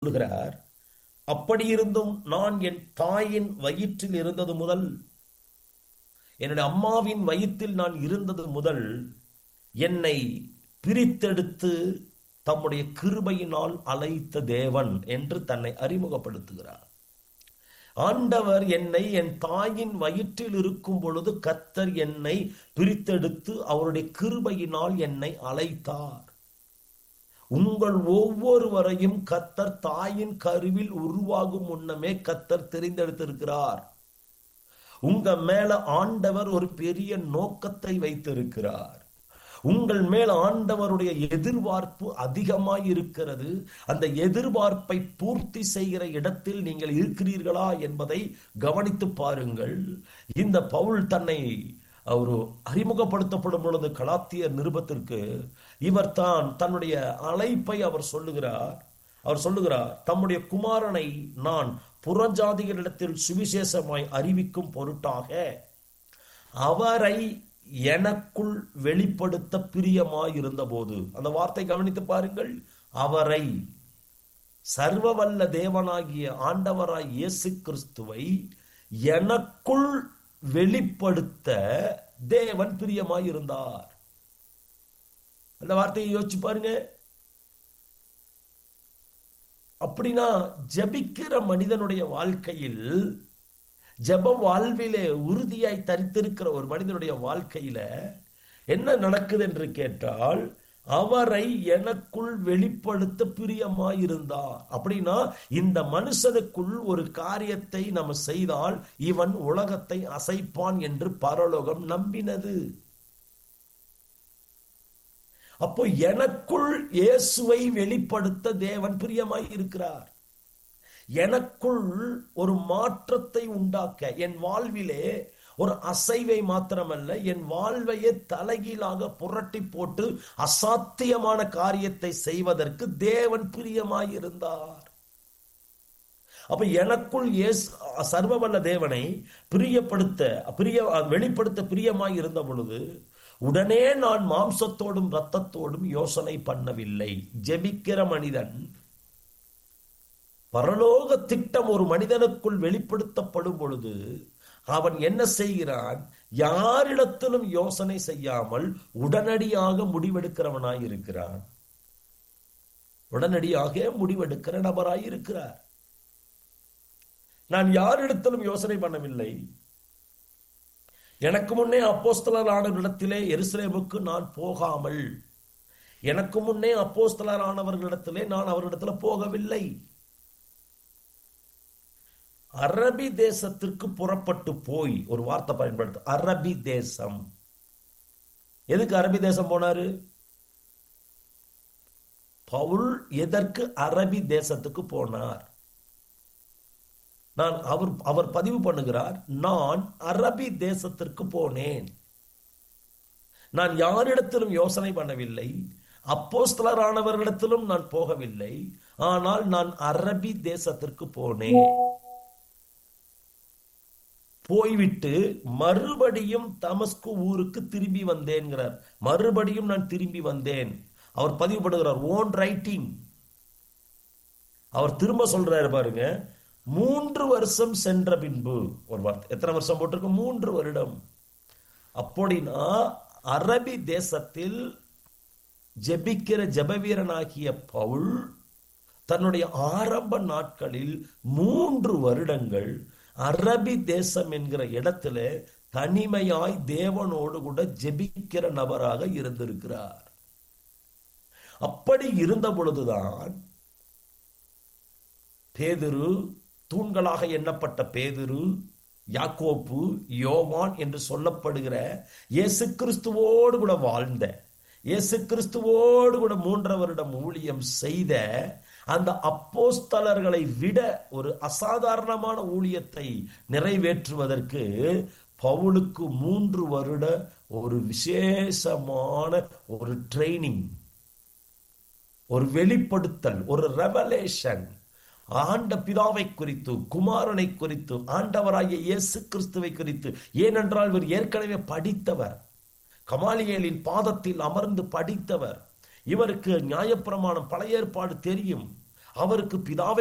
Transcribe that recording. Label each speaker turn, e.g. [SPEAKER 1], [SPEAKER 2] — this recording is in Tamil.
[SPEAKER 1] சொல்லுகிறார், அப்படி இருந்தும் நான் என் தாயின் வயிற்றில் இருந்தது முதல், என்னுடைய அம்மாவின் வயிற்றில் நான் இருந்தது முதல் என்னை பிரித்தெடுத்து தம்முடைய கிருபையினால் அழைத்த தேவன் என்று தன்னை அறிமுகப்படுத்துகிறார். ஆண்டவர் என்னை என் தாயின் வயிற்றில் இருக்கும் பொழுது கர்த்தர் என்னை பிரித்தெடுத்து அவருடைய கிருபையினால் என்னை அழைத்தார். உங்கள் ஒவ்வொருவரையும் கர்த்தர் தாயின் கருவில் உருவாகும் முன்னமே கர்த்தர் தெரிந்தெடுத்திருக்கிறார். உங்க மேல ஆண்டவர் ஒரு பெரிய நோக்கத்தை வைத்திருக்கிறார். உங்கள் மேல் ஆண்டவருடைய எதிர்பார்ப்பு அதிகமாய் இருக்கிறது. அந்த எதிர்பார்ப்பை பூர்த்தி செய்கிற இடத்தில் நீங்கள் இருக்கிறீர்களா என்பதை கவனித்து பாருங்கள். இந்த பவுல் தன்னை அவர் அறிமுகப்படுத்தப்படும் பொழுது கலாத்தியர் நிருபத்திற்கு இவர் தான் தன்னுடைய அழைப்பை அவர் சொல்லுகிறார், தம்முடைய குமாரனை நான் புறஜாதிகளிடத்தில் சுவிசேஷமாய் அறிவிக்கும் பொருட்டாக அவரை எனக்குள் வெளிப்படுத்த பிரியமாயிருந்த போது, அந்த வார்த்தை கவனித்து பாருங்கள். அவரை, சர்வவல்ல தேவனாகிய ஆண்டவராய் இயேசு கிறிஸ்துவை எனக்குள் வெளிப்படுத்த தேவன் பிரியமாயிருந்தார். அந்த வார்த்தையை யோசிச்சு பாருங்க. அப்படின்னா ஜெபிக்கிற மனிதனுடைய வாழ்க்கையில், ஜெப வாழ்விலே உறுதியாய் தரித்திருக்கிற ஒரு மனிதனுடைய வாழ்க்கையில என்ன நடக்குது என்று கேட்டால், அவரை எனக்குள் வெளிப்படுத்த பிரியமாயிருந்தார். அப்படின்னா இந்த மனுஷனுக்குள் ஒரு காரியத்தை நம்ம செய்தால் இவன் உலகத்தை அசைப்பான் என்று பரலோகம் நம்பினது. அப்போ எனக்குள் இயேசுவை வெளிப்படுத்த தேவன் பிரியமாய் இருக்கிறார். எனக்குள் ஒரு மாற்றத்தை உண்டாக்க, என் வாழ்விலே ஒரு அசைவை மாத்திரமல்ல, என் வாழ்வையே தலைகீழாக புரட்டி போட்டு அசாத்தியமான காரியத்தை செய்வதற்கு தேவன் பிரியமாயிருந்தார். அப்ப எனக்குள் சர்வவல்ல தேவனை வெளிப்படுத்த பிரியமாய் இருந்த பொழுது உடனே நான் மாம்சத்தோடும் இரத்தத்தோடும் யோசனை பண்ணவில்லை. ஜெபிக்கிற மனிதன், பரலோக திட்டம் ஒரு மனிதனுக்குள் வெளிப்படுத்தப்படும் பொழுது அவன் என்ன செய்கிறான்? யாரிடத்திலும் யோசனை செய்யாமல் உடனடியாக முடிவெடுக்கிறவனாய் இருக்கிறான். உடனடியாக முடிவெடுக்கிற நபராய் இருக்கிறார். நான் யாரிடத்திலும் யோசனை பண்ணவில்லை. எனக்கு முன்னே அப்போஸ்தலரானவர்களிடத்திலே எருசலேமுக்கு நான் போகாமல், எனக்கு முன்னே அப்போஸ்தலரானவர்களிடத்திலே நான் அவரிடத்துல போகவில்லை. அரபி தேசத்திற்கு புறப்பட்டு போய், ஒரு வார்த்தை பயன்படுத்த, அரபி தேசம். எதுக்கு அரபி தேசம் போனாரு பவுல்? எதற்கு அரபி தேசத்துக்கு போனார்? அவர் பதிவு பண்ணுகிறார், நான் அரபி தேசத்திற்கு போனேன். நான் யாரிடத்திலும் யோசனை பண்ணவில்லை, அப்போஸ்தலரானவர்களிடத்திலும் நான் போகவில்லை. ஆனால் நான் அரபி தேசத்திற்கு போனேன். போய்விட்டு மறுபடியும் தமஸ்கு ஊருக்கு திரும்பி வந்தேன்கிறார். மறுபடியும் நான் திரும்பி வந்தேன். அவர் பதிவு பண்ணுகிறார், ஓன் ரைட்டிங். அவர் திரும்ப சொல்றாரு பாருங்க, 3 வருஷம் சென்ற பின்பு, ஒரு வார்த்தை, எத்தனை வருஷம் போட்டிருக்கு? 3 வருடம். அப்படின்னா அரபி தேசத்தில் ஜெபிக்கிற ஜெபவீரனாகிய பவுல் தன்னுடைய ஆரம்ப நாட்களில் 3 வருடங்கள் அரபி தேசம் என்கிற இடத்துல தனிமையாய் தேவனோடு கூட ஜெபிக்கிற நபராக இருந்திருக்கிறார். அப்படி இருந்த பொழுதுதான் பேதுரு, தூண்களாக எண்ணப்பட்ட பேதுரு, யாக்கோப்பு, யோவான் என்று சொல்லப்படுகிற இயேசு கிறிஸ்துவோடு கூட வாழ்ந்த, இயேசு கிறிஸ்துவோடு கூட 3 வருடம் ஊழியம் செய்த அந்த அப்போஸ்தலர்களை விட ஒரு அசாதாரணமான ஊழியத்தை நிறைவேற்றுவதற்கு பவுலுக்கு 3 வருட ஒரு விசேஷமான ஒரு ட்ரைனிங், ஒரு வெளிப்படுத்தல், ஒரு ரெவலேஷன், ஆண்ட பிதாவை குறித்து, குமாரனை குறித்து, ஆண்டவராகிய இயேசு கிறிஸ்துவை குறித்து. ஏனென்றால் இவர் ஏற்கனவே படித்தவர், கமாலியேலின் பாதத்தில் அமர்ந்து படித்தவர். இவருக்கு நியாயப்பிரமாணம், பழைய ஏற்பாடு தெரியும். அவருக்கு பிதாவை